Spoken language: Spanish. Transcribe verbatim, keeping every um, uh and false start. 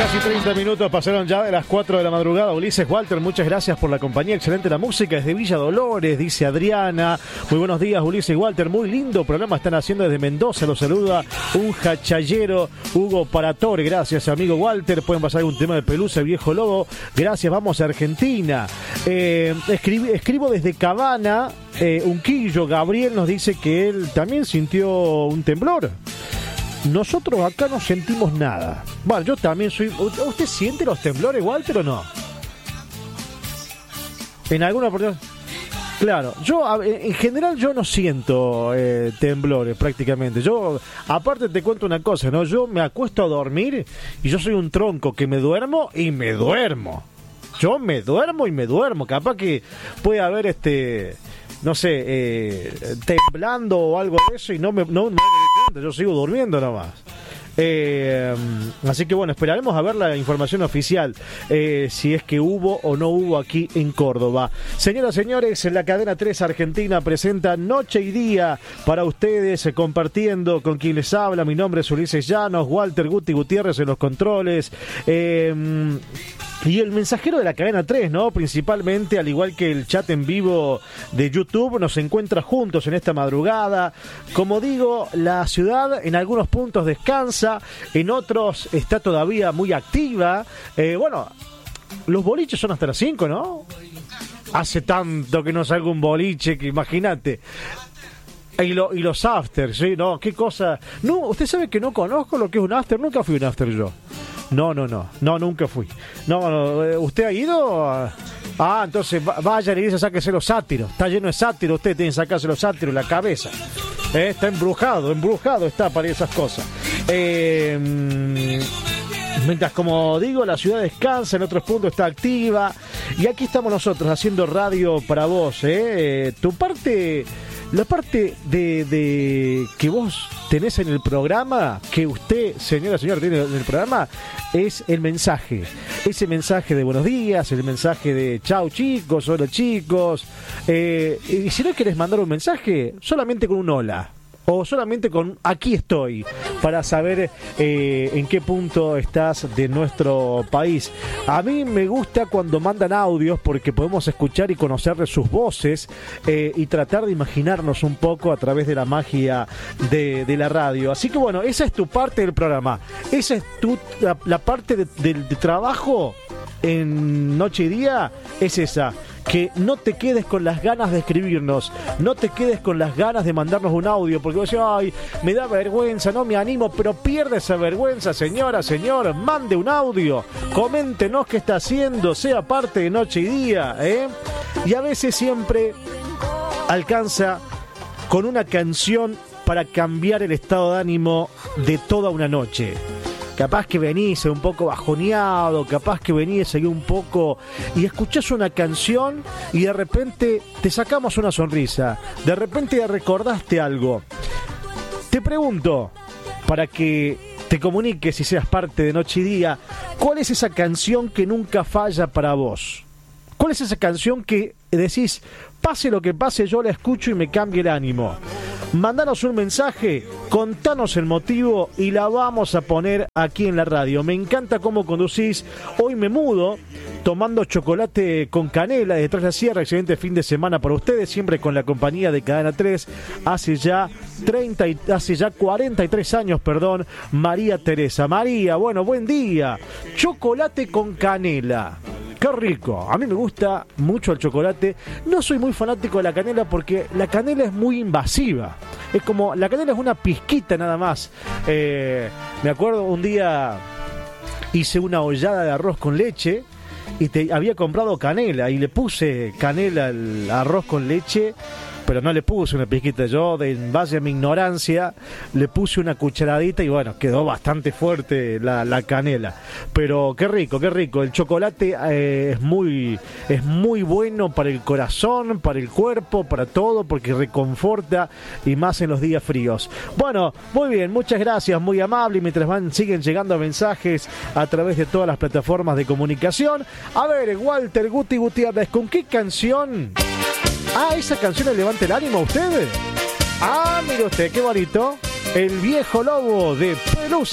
Casi treinta minutos pasaron ya de las cuatro de la madrugada. Ulises, Walter, muchas gracias por la compañía. Excelente la música desde Villa Dolores, dice Adriana. Muy buenos días, Ulises y Walter. Muy lindo programa están haciendo desde Mendoza. Los saluda un jachallero, Hugo Paratore. Gracias, amigo Walter. Pueden pasar algún tema de Pelusa, Viejo Lobo. Gracias, vamos a Argentina. Eh, escribo, escribo desde Cabana. Eh, Unquillo, Gabriel nos dice que él también sintió un temblor. Nosotros acá no sentimos nada. Bueno, yo también soy... ¿Usted siente los temblores, Walter, o no? En alguna oportunidad... Claro, yo en general yo no siento eh, temblores prácticamente. Yo, aparte te cuento una cosa, ¿no? Yo me acuesto a dormir y yo soy un tronco que me duermo y me duermo. Yo me duermo y me duermo. Capaz que puede haber este... no sé, eh, temblando o algo de eso y no me, no, no me doy cuenta, yo sigo durmiendo nomás. Eh, así que bueno, esperaremos a ver la información oficial, eh, si es que hubo o no hubo aquí en Córdoba. Señoras y señores, la cadena tres Argentina presenta Noche y Día para ustedes, eh, compartiendo con quien les habla. Mi nombre es Ulises Llanos, Walter Guti Gutiérrez en los controles. Eh, Y el mensajero de la cadena tres, ¿no? Principalmente, al igual que el chat en vivo de YouTube, nos encuentra juntos en esta madrugada. Como digo, la ciudad en algunos puntos descansa, en otros está todavía muy activa. Eh, bueno, los boliches son hasta las cinco, ¿no? Hace tanto que no salga un boliche que imagínate. Y, lo, y los afters, ¿sí? No, qué cosa. No, usted sabe que no conozco lo que es un after, nunca fui un after yo. No, no, no, no, nunca fui. No, no, ¿usted ha ido? Ah, entonces vaya a la iglesia, sáquese los sátiros. Está lleno de sátiros, usted tiene que sacarse los sátiros en la cabeza. Eh, está embrujado, embrujado está para esas cosas. Eh, mientras, como digo, la ciudad descansa, en otros puntos está activa. Y aquí estamos nosotros haciendo radio para vos. Eh. Tu parte... La parte de, de que vos tenés en el programa, que usted, señora, señor, tiene en el programa, es el mensaje. Ese mensaje de buenos días, el mensaje de chau chicos, hola chicos. Eh, y si no querés mandar un mensaje, solamente con un hola. O solamente con aquí estoy, para saber eh, en qué punto estás de nuestro país. A mí me gusta cuando mandan audios porque podemos escuchar y conocer sus voces, eh, y tratar de imaginarnos un poco a través de la magia de, de la radio. Así que bueno, esa es tu parte del programa. Esa es tu, la, la parte de, de, de trabajo en Noche y Día, es esa. Que no te quedes con las ganas de escribirnos, no te quedes con las ganas de mandarnos un audio, porque vos decís, ay, me da vergüenza, no me animo, pero pierde esa vergüenza, señora, señor, mande un audio, coméntenos qué está haciendo, sea parte de Noche y Día, ¿eh? Y a veces siempre alcanza con una canción para cambiar el estado de ánimo de toda una noche. Capaz que venís un poco bajoneado, capaz que venís seguí un poco y escuchás una canción y de repente te sacamos una sonrisa, de repente recordaste algo. Te pregunto, para que te comuniques y seas parte de Noche y Día, ¿cuál es esa canción que nunca falla para vos? ¿Cuál es esa canción que decís, pase lo que pase, yo la escucho y me cambia el ánimo? Mandanos un mensaje, contanos el motivo y la vamos a poner aquí en la radio. Me encanta cómo conducís. Hoy me mudo tomando chocolate con canela detrás de la sierra. Excelente fin de semana para ustedes, siempre con la compañía de Cadena tres. Hace ya treinta y, hace ya cuarenta y tres años, perdón, María Teresa. María, bueno, buen día. Chocolate con canela. ¡Qué rico! A mí me gusta mucho el chocolate. No soy muy fanático de la canela porque la canela es muy invasiva. Es como, la canela es una pizquita nada más. Eh, me acuerdo un día hice una hollada de arroz con leche y te, había comprado canela y le puse canela al arroz con leche, pero no le puse una pizquita. Yo, de, en base a mi ignorancia, le puse una cucharadita y bueno, quedó bastante fuerte la, la canela. Pero qué rico, qué rico. El chocolate eh, es muy es muy bueno para el corazón, para el cuerpo, para todo, porque reconforta y más en los días fríos. Bueno, muy bien, muchas gracias, muy amable. Y mientras van, siguen llegando mensajes a través de todas las plataformas de comunicación. A ver, Walter Guti Gutiérrez, ¿con qué canción? Ah, esa canción le levanta el ánimo a ustedes. Ah, mire usted, qué bonito. El Viejo Lobo de Pelusa.